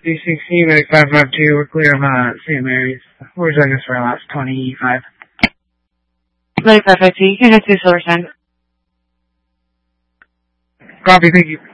D16, Medic 552, we're clear on St. Mary's. We're joining us for our last 25. Medic 552, you can go to Silverstone. Copy, thank you.